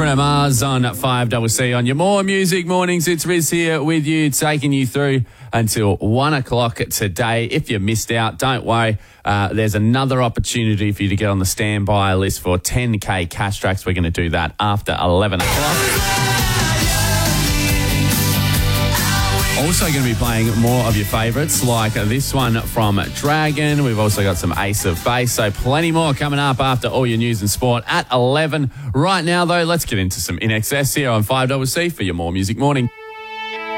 Bruno Mars on 5CC on your More Music Mornings. It's Riz here with you, taking you through until 1 o'clock today. If you missed out, don't worry. There's another opportunity for you to get on the standby list for 10K cash tracks. We're going to do that after 11 o'clock. Also going to be playing more of your favourites, like this one from Dragon. We've also got some Ace of Base, so plenty more coming up after all your news and sport at 11. Right now, though, let's get into some INXS here on 5CC for your More Music Morning.